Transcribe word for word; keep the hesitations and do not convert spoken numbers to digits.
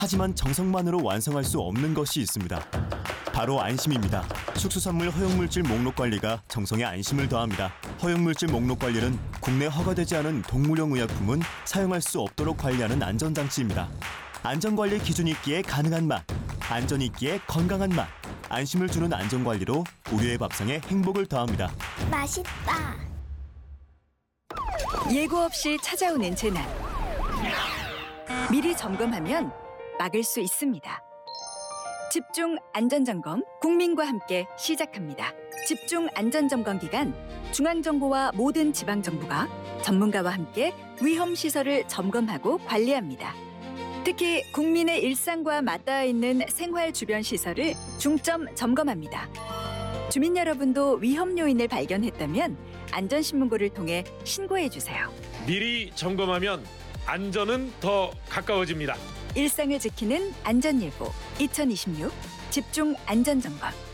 하지만 정성만으로 완성할 수 없는 것이 있습니다. 바로 안심입니다. 축수산물 허용물질 목록 관리가 정성에 안심을 더합니다. 허용물질 목록 관리는 국내 허가되지 않은 동물용 의약품은 사용할 수 없도록 관리하는 안전장치입니다. 안전관리 기준이 있기에 가능한 맛, 안전이 있기에 건강한 맛, 안심을 주는 안전관리로 우리의 밥상에 행복을 더합니다. 맛있다. 예고 없이 찾아오는 재난. 미리 점검하면 막을 수 있습니다. 집중 안전점검, 국민과 함께 시작합니다. 집중 안전점검 기간, 중앙정부와 모든 지방정부가 전문가와 함께 위험시설을 점검하고 관리합니다. 특히 국민의 일상과 맞닿아 있는 생활 주변 시설을 중점 점검합니다. 주민 여러분도 위험 요인을 발견했다면 안전신문고를 통해 신고해주세요. 미리 점검하면 안전은 더 가까워집니다. 일상을 지키는 안전일보 이천이십육 집중 안전점검.